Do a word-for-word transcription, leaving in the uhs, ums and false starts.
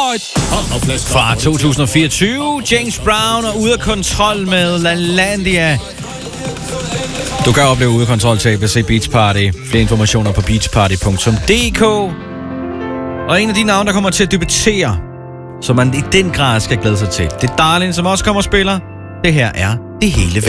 Fra to tusind og fireogtyve, James Brown er ude af kontrol med LaLandia. Du kan opleve ude af kontrol til A B C Beach Party. Flere informationer på beachparty punktum d k. Og en af de navne, der kommer til at debutere, som man i den grad skal glæde sig til, det er Darlin, som også kommer og spiller. Det her er Det Hele Væk.